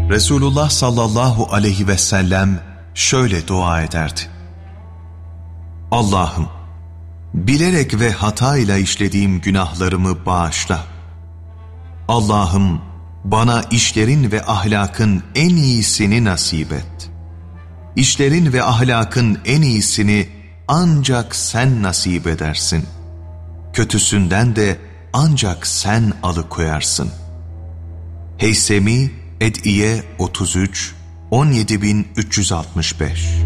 Resulullah sallallahu aleyhi ve sellem şöyle dua ederdi: Allah'ım, bilerek ve hatayla işlediğim günahlarımı bağışla. Allah'ım, bana işlerin ve ahlakın en iyisini nasip et. İşlerin ve ahlakın en iyisini ancak sen nasip edersin. Kötüsünden de ancak sen alıkoyarsın. Heysemi Ed'iye 33 17365